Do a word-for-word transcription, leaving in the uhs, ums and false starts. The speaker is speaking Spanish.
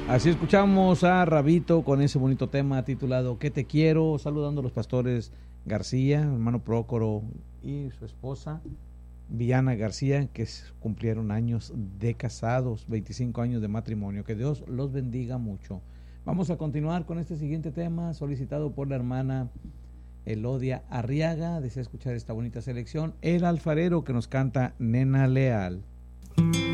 Así escuchamos a Rabito con ese bonito tema titulado ¿Qué te quiero? Saludando a los pastores García, hermano Prócoro y su esposa Villana García, que cumplieron años de casados, veinticinco años de matrimonio. Que Dios los bendiga mucho. Vamos a continuar con este siguiente tema solicitado por la hermana Elodia Arriaga. Desea escuchar esta bonita selección. El alfarero, que nos canta Nena Leal.